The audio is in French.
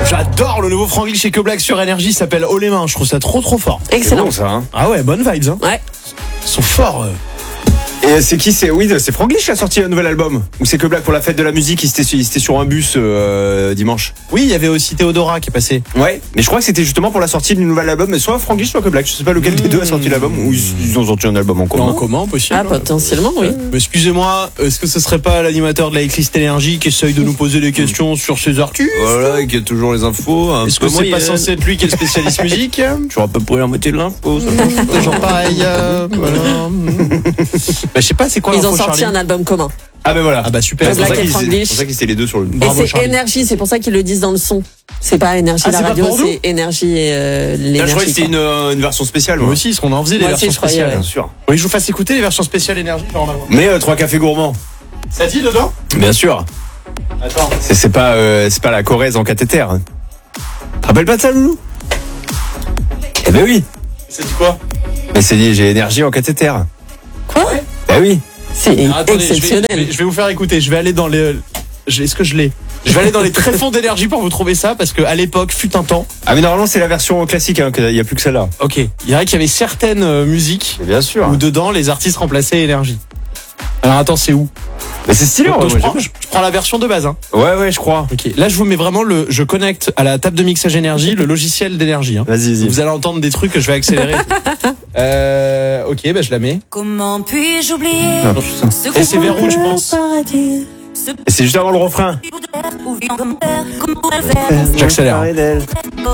J'adore le nouveau Franglish et Que Black sur Énergie, s'appelle Haut les mains. Je trouve ça trop fort. Excellent. Bon, ça, hein. Ah ouais, bonne vibes. Hein. Ouais. Ils sont forts. Et c'est qui? C'est Franglish qui a sorti un nouvel album. Ou c'est Que Black pour la fête de la musique? Il était sur un bus dimanche. Oui, il y avait aussi Théodora qui est passé. Ouais, mais je crois que c'était justement pour la sortie du nouvel album. Mais soit Franglish, soit Que Black. Je sais pas lequel des deux a sorti l'album. Ou ils ont sorti un album en commun. En commun, possible. Ah, potentiellement, oui. Mais excusez-moi, est-ce que ce serait pas l'animateur de la Eclist Énergie qui essaye de nous poser des questions sur ses artistes? Voilà, et qui a toujours les infos. Est-ce que c'est pas censé être lui qui est le spécialiste musique? Tu auras à peu près la moitié de l'info. Genre pareil. Voilà. Je sais pas, c'est quoi Ils l'info, ont sorti Charlie? un album commun. Ah ben voilà. Ah bah super. Que Black et Franglish. C'est pour ça qu'ils étaient les deux sur le. Et Bravo, c'est Charlie. Énergie, c'est pour ça qu'ils le disent dans le son. C'est pas Énergie Ah, la c'est pas radio, pour nous c'est Énergie et Ah, je l'énergie. croyais que c'était une version spéciale. Moi Moi aussi, parce qu'on en faisait des Moi aussi, versions je croyais, spéciales. ouais. Bien sûr. Oui, je vous fasse écouter les versions spéciales Énergie. Je vais en avoir. Mais 3 cafés gourmands. Ça dit dedans? Bien sûr. Attends. C'est pas la Corrèze en cathéter. Hein. Te rappelles pas de ça, Loulou? Eh ben oui. C'est dit quoi? Mais c'est dit, j'ai énergie en cathéter. Quoi? Ben oui. C'est Attendez, exceptionnel. je vais vous faire écouter. Je vais aller dans les. Est-ce que je l'ai? Je vais aller dans les tréfonds d'énergie pour vous trouver ça, parce que à l'époque, fut un temps. Ah mais normalement c'est la version classique, hein, il y a plus que celle-là. Ok. Il y avait qu'il y avait certaines musiques Bien sûr. où dedans les artistes remplaçaient énergie. Alors attends, c'est où? Mais c'est stylé. Donc, ouais, je, moi, prends, je prends la version de base. Hein. ouais, je crois. Ok. Là, je vous mets vraiment je connecte à la table de mixage énergie le logiciel d'énergie. Hein. Vas-y. Vous allez entendre des trucs que je vais accélérer. Ok, bah je la mets. Comment puis-je oublier Non, putain. ce Et c'est vers où, je pense? paradis, ce Et c'est juste avant le refrain. ou vient comme terre, comment pourrait le faire J'accélère. pour